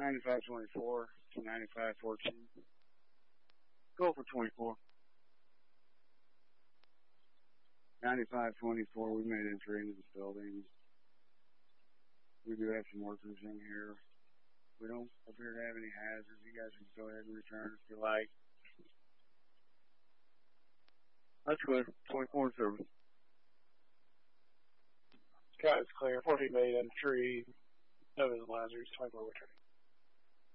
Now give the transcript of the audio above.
9524 to 9514. Go for 24. 9524, we made entry into this building. We do have some workers in here. We don't appear to have any hazards. You guys can go ahead and return if you like. That's good. 24 service. Sky is clear. 40 made entry. No visible hazards. 24 returning.